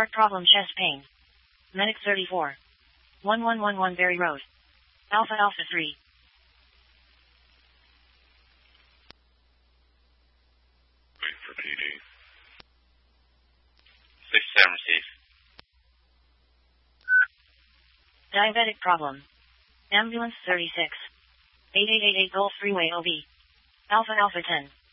Heart problem, chest pain. Medic 34. 1111 Berry Road. Alpha Alpha 3. Wait for PD. 676. Diabetic problem. Ambulance 36. 8888 Gulf Freeway OB. Alpha Alpha 10.